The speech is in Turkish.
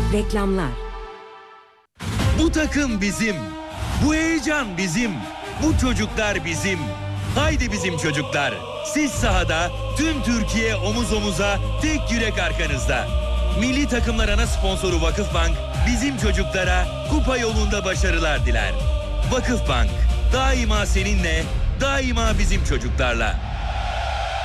Reklamlar. Bu takım bizim. Bu heyecan bizim. Bu çocuklar bizim. Haydi bizim çocuklar. Siz sahada, tüm Türkiye omuz omuza, tek yürek arkanızda. Milli takımlar ana sponsoru Vakıfbank, bizim çocuklara kupa yolunda başarılar diler. Vakıfbank, daima seninle, daima bizim çocuklarla.